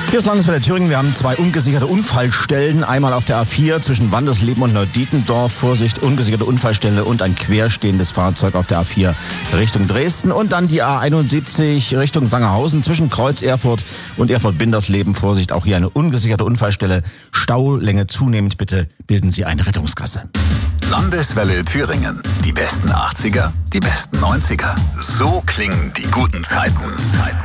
Hier ist Landeswelle Thüringen. Wir haben zwei ungesicherte Unfallstellen. Einmal auf der A4 zwischen Wandersleben und Neudietendorf. Vorsicht, ungesicherte Unfallstelle und ein querstehendes Fahrzeug auf der A4 Richtung Dresden. Und dann die A71 Richtung Sangerhausen zwischen Kreuz Erfurt und Erfurt-Bindersleben. Vorsicht, auch hier eine ungesicherte Unfallstelle. Staulänge zunehmend. Bitte bilden Sie eine Rettungsgasse. Landeswelle Thüringen. Die besten 80er, die besten 90er. So klingen die guten Zeiten.